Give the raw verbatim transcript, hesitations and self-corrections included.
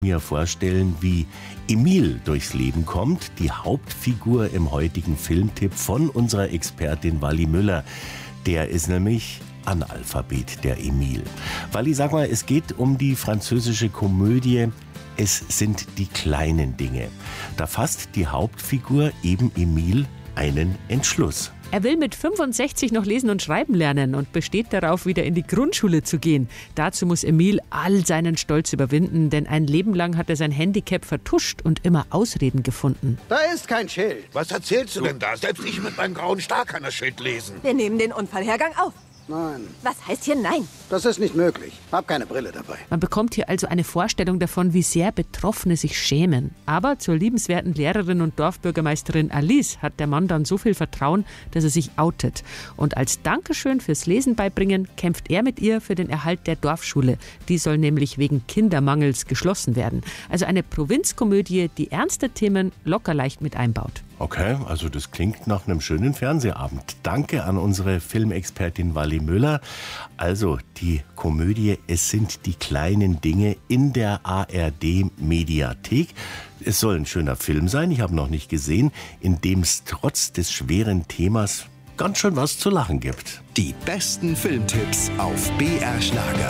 mir vorstellen, wie Emil durchs Leben kommt, die Hauptfigur im heutigen Filmtipp von unserer Expertin Wally Müller. Der ist nämlich Analphabet, der Emil. Wally, sag mal, es geht um die französische Komödie Es sind die kleinen Dinge. Da fasst die Hauptfigur, eben Emil, einen Entschluss. Er will mit fünfundsechzig noch lesen und schreiben lernen und besteht darauf, wieder in die Grundschule zu gehen. Dazu muss Emil all seinen Stolz überwinden, denn ein Leben lang hat er sein Handicap vertuscht und immer Ausreden gefunden. Da ist kein Schild. Was erzählst du denn da? Selbst ich mit meinem grauen Star kann das Schild lesen. Wir nehmen den Unfallhergang auf. Nein, Was heißt hier nein? das ist nicht möglich. Hab keine Brille dabei. Man bekommt hier also eine Vorstellung davon, wie sehr Betroffene sich schämen. Aber zur liebenswerten Lehrerin und Dorfbürgermeisterin Alice hat der Mann dann so viel Vertrauen, dass er sich outet. Und als Dankeschön fürs Lesen beibringen, kämpft er mit ihr für den Erhalt der Dorfschule. Die soll nämlich wegen Kindermangels geschlossen werden. Also eine Provinzkomödie, die ernste Themen locker leicht mit einbaut. Okay, also das klingt nach einem schönen Fernsehabend. Danke an unsere Filmexpertin Wally Müller. Also die Komödie Es sind die kleinen Dinge in der A R D-Mediathek. Es soll ein schöner Film sein, ich habe noch nicht gesehen, in dem es trotz des schweren Themas ganz schön was zu lachen gibt. Die besten Filmtipps auf B R Schlager.